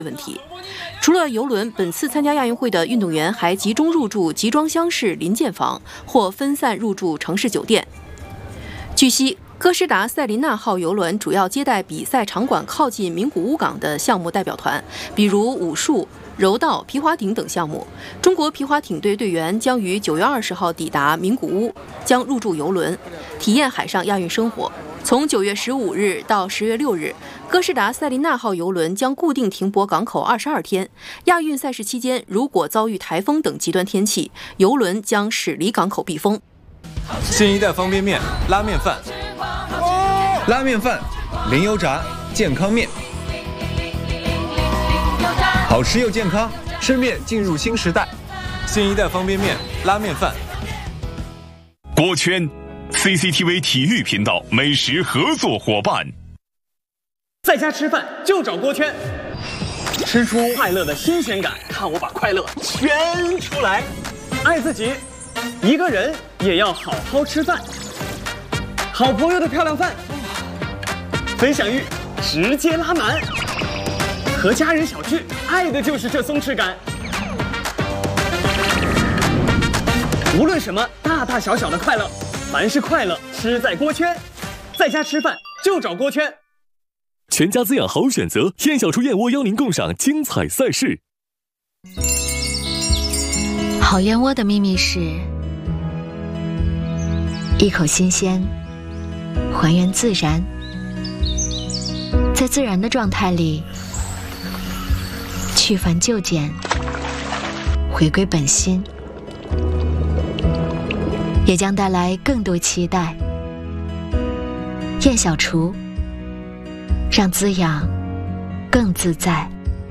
问题。除了邮轮，本次参加亚运会的运动员还集中入住集装箱式临建房或分散入住城市酒店。据悉，哥斯达塞琳娜号邮轮主要接待比赛场馆靠近名古屋港的项目代表团，比如武术、柔道、皮划艇等项目。中国皮划艇队队员将于9月20号抵达名古屋，将入住邮轮，体验海上亚运生活。从9月15日到10月6日，哥斯达塞琳娜号邮轮将固定停泊港口22天。亚运赛事期间，如果遭遇台风等极端天气，邮轮将驶离港口避风。 新一代方便面、拉面饭、 拉面饭、零油炸、健康面，好吃又健康，吃面进入新时代。 新一代方便面、拉面饭。 锅圈 CCTV 体育频道美食合作伙伴。 在家吃饭就找锅圈，吃出快乐的新鲜感，看我把快乐圈出来。爱自己，一个人也要好好吃饭。好朋友的漂亮饭，分享欲直接拉满。和家人小聚，爱的就是这松弛感。无论什么大大小小的快乐，凡是快乐吃在锅圈。在家吃饭就找锅圈。 全家滋养好选择，燕小厨燕窝邀您共赏精彩赛事。 好燕窝的秘密是一口新鲜，还原自然，在自然的状态里去繁就简，回归本心，也将带来更多期待。燕小厨，让滋养更自在。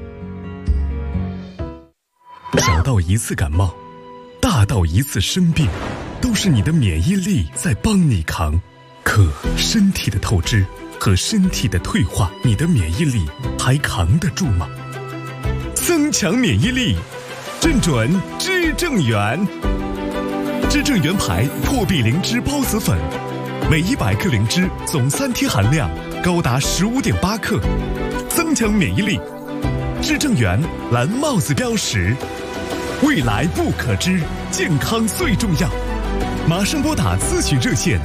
小到一次感冒，大到一次生病，都是你的免疫力在帮你扛。可身体的透支和身体的退化，你的免疫力还扛得住吗？增强免疫力，正准知正元。知正元牌破壁灵芝孢子粉，每100克灵芝总3天含量高达15.8克，增强免疫力。知正元蓝帽子标识，未来不可知，健康最重要。马上拨打咨询热线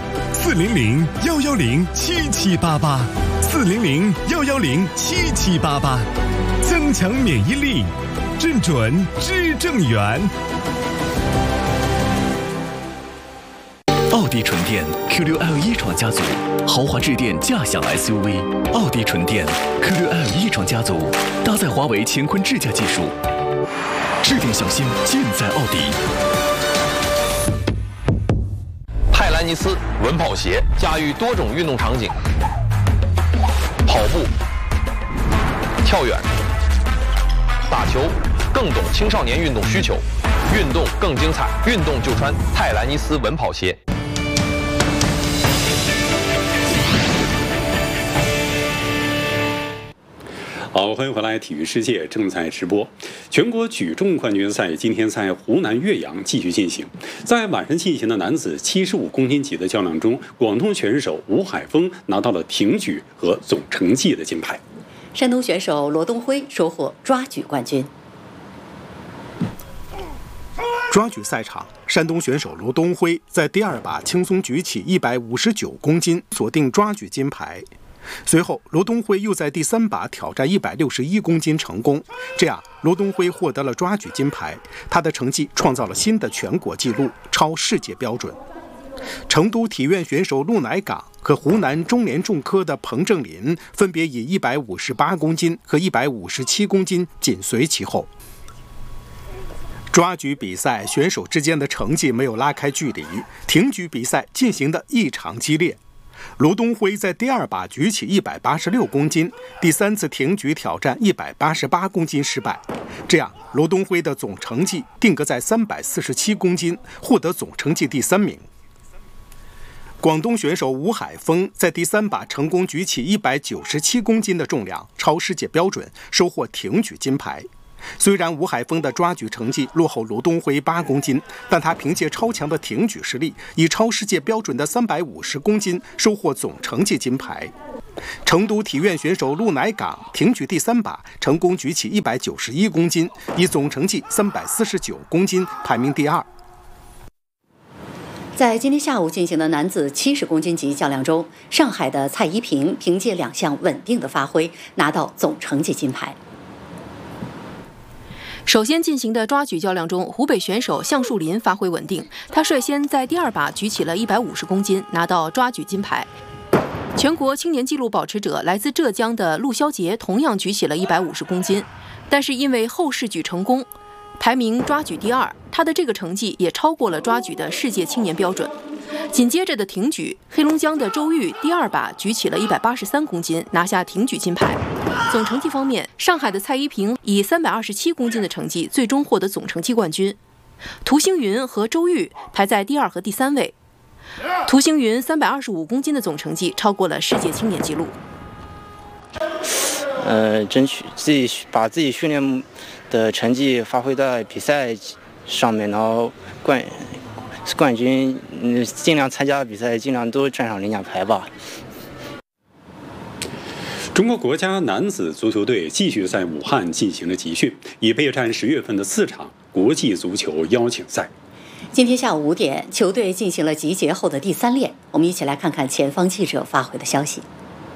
400-110-7788，400-110-7788，增强免疫力，正准知正元。奥迪纯电 Q6L 一创家族，豪华智电驾享 SUV。奥迪纯电 Q6L 一创家族，搭载华为乾坤智驾技术，智电小心尽在奥迪。 泰兰尼斯稳跑鞋驾驭多种运动场景，跑步、跳远、打球，更懂青少年运动需求，运动更精彩，运动就穿泰兰尼斯稳跑鞋。 好，欢迎回来，体育世界正在直播。全国举重冠军赛今天在湖南岳阳继续进行。在晚上进行的男子75公斤级的较量中，广东选手吴海峰拿到了挺举和总成绩的金牌。 山东选手罗东辉收获抓举冠军。 抓举赛场，山东选手罗东辉在第2把轻松举起159公斤，锁定抓举金牌。随后，罗东辉又在第3把挑战161公斤成功，这样罗东辉获得了抓举金牌，他的成绩创造了新的全国纪录，超世界标准。成都体院选手陆乃港和湖南中联重科的彭正林分别以158公斤和157公斤紧随其后。抓举比赛选手之间的成绩没有拉开距离，挺举比赛进行得异常激烈。罗东辉在第2把举起186公斤，第3次挺举挑战188公斤失败，这样罗东辉的总成绩定格在347公斤，获得总成绩第3名。广东选手吴海峰在第3把成功举起197公斤的重量，超世界标准，收获挺举金牌。虽然吴海峰的抓举成绩落后罗东辉8公斤，但他凭借超强的挺举实力，以超世界标准的350公斤收获总成绩金牌。 成都体院选手陆乃港挺举第3把，成功举起191公斤，以总成绩349公斤排名第2。 在今天下午进行的男子70公斤级较量中，上海的蔡依平凭借2项稳定的发挥，拿到总成绩金牌。 首先进行的抓举较量中，湖北选手向树林发挥稳定，他率先在第2把举起了150公斤，拿到抓举金牌。全国青年纪录保持者来自浙江的陆肖杰同样举起了150公斤，但是因为后试举成功，排名抓举第2，他的这个成绩也超过了抓举的世界青年标准。紧接着的挺举，黑龙江的周玉第2把举起了183公斤，拿下挺举金牌。总成绩方面，上海的蔡依平以327公斤的成绩最终获得总成绩冠军，涂星云和周玉排在第2和第3位。涂星云325公斤的总成绩超过了世界青年纪录。 争取把自己训练的成绩发挥在比赛上面，然后冠军，尽量参加比赛，尽量都站上领奖台吧。 中国国家男子足球队继续在武汉进行了集训，以备战10月份的4场国际足球邀请赛。 今天下午5点，球队进行了集结后的第3练，我们一起来看看前方记者发回的消息。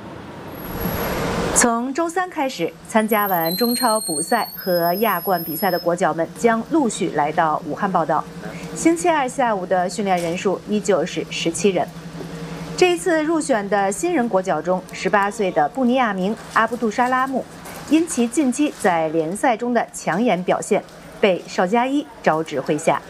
从周3开始，参加完中超补赛和亚冠比赛的国脚们将陆续来到武汉报到。星期2下午的训练人数依旧是17人。这一次入选的新人国脚中，18岁的布尼亚明·阿布杜沙拉木，因其近期在联赛中的抢眼表现，被邵佳一招至麾下。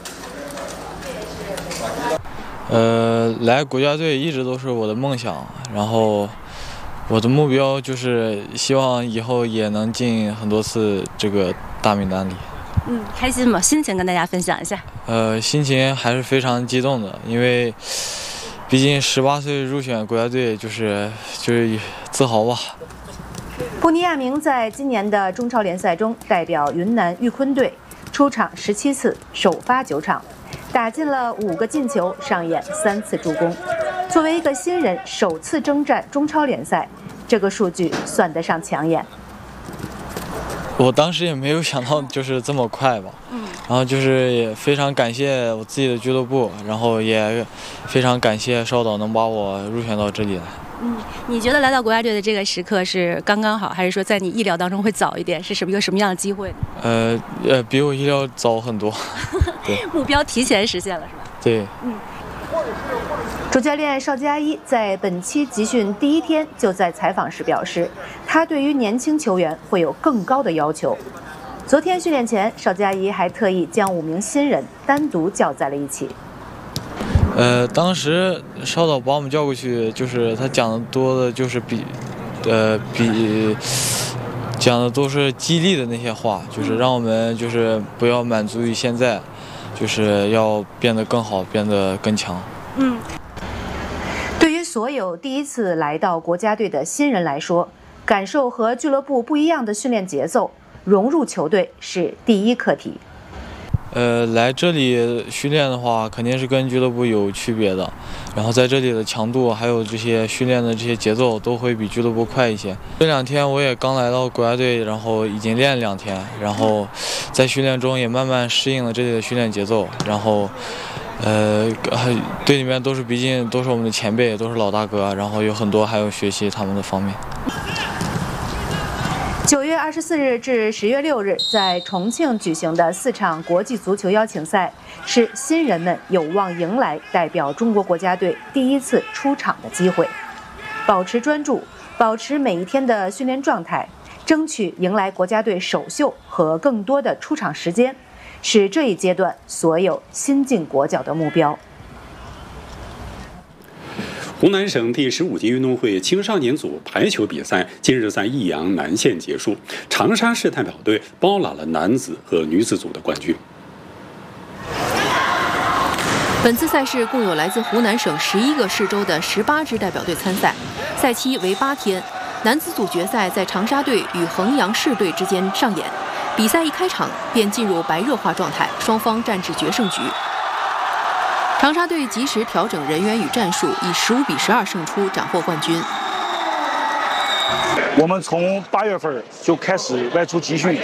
来国家队一直都是我的梦想，然后我的目标就是希望以后也能进很多次这个大名单里。 开心吗？心情跟大家分享一下。 心情还是非常激动的，因为毕竟18岁入选国家队，就是自豪吧。 布尼亚明在今年的中超联赛中代表云南玉坤队出场17次，首发9场，打进了5个进球，上演3次助攻。作为一个新人，首次征战中超联赛，这个数据算得上抢眼。 我当时也没有想到就是这么快吧，然后就是也非常感谢我自己的俱乐部，然后也非常感谢邵导能把我入选到这里来。 你觉得来到国家队的这个时刻是刚刚好，还是说在你意料当中会早一点？是一个什么样的机会？ 比我意料早很多。对， 目标提前实现了是吧？ 对。 主教练邵佳一在本期集训第1天就在采访时表示，他对于年轻球员会有更高的要求。昨天训练前，邵佳一还特意将5名新人单独叫在了一起。 当时邵导把我们叫过去，就是他讲的多的就是讲的都是激励的那些话，就是让我们就是不要满足于现在，就是要变得更好，变得更强。 对于所有第一次来到国家队的新人来说，感受和俱乐部不一样的训练节奏，融入球队是第一课题。 来这里训练的话，肯定是跟俱乐部有区别的。然后在这里的强度还有这些训练的这些节奏都会比俱乐部快一些。这2天我也刚来到国家队，然后已经练2天，然后在训练中也慢慢适应了这里的训练节奏。然后，队里面毕竟都是我们的前辈，都是老大哥，然后有很多还有学习他们的方面。 9月24日至10月6日在重庆举行的4场国际足球邀请赛，是新人们有望迎来代表中国国家队第一次出场的机会。保持专注，保持每一天的训练状态，争取迎来国家队首秀和更多的出场时间，是这一阶段所有新晋国脚的目标。 湖南省第15届运动会青少年组排球比赛今日在益阳南县结束，长沙市代表队包揽了男子和女子组的冠军。 本次赛事共有来自湖南省11个市州的18支代表队参赛，赛期为8天。男子组决赛在长沙队与衡阳市队之间上演，比赛一开场便进入白热化状态，双方战至决胜局。长沙队及时调整人员与战术，以15比12胜出，斩获冠军。 我们从8月份就开始外出集训，